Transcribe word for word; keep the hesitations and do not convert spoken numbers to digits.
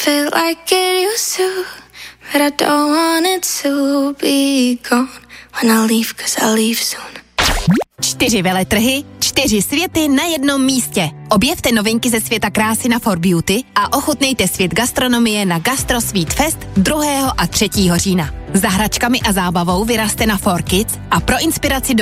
feel like it used to, but I don't want it to be gone when I leave, 'cause I leave soon. Čtyři veletrhy, čtyři světy na jednom místě. Objevte novinky ze světa krásy na For Beauty a ochutnejte svět gastronomie na Gastro Sweet Fest druhého a třetího října. Za hračkami a zábavou vyrazte na For Kids a pro inspiraci do